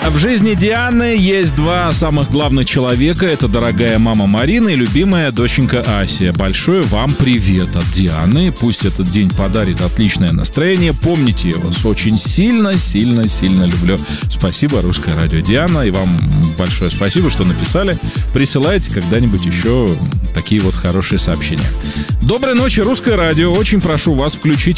В жизни Дианы есть два самых главных человека. Это дорогая мама Марина и любимая доченька Ася. Большой вам привет от Дианы. Пусть этот день подарит отличное настроение. Помните, я вас очень сильно люблю. Спасибо, Русское радио. Диана, и вам большое спасибо, что написали. Присылайте когда-нибудь еще такие вот хорошие сообщения. Доброй ночи, Русское радио. Очень прошу вас включить